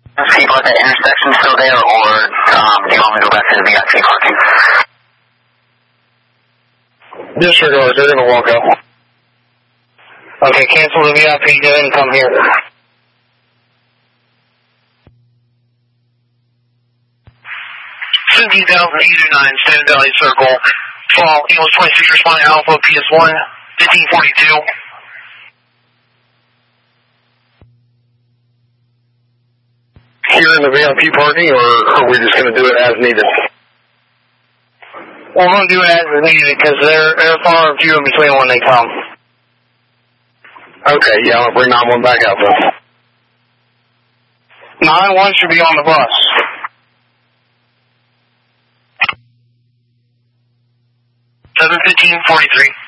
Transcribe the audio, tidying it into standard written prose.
People at that intersection still there, or do you want me to go back to the VIP parking? Disregard, they're going to walk out. Okay, cancel the VIP, go ahead and come here. $17,089, Sand Valley Circle. Fall, Eagles 26 responding Alpha, PS1, 1542. Here in the VIP parking, or are we just going to do it as needed? Well, we're going to do it as needed because they're far and few in between when they come. Okay, yeah, I'll bring 9-1 back out then. 9-1 should be on the bus. $7:15:43.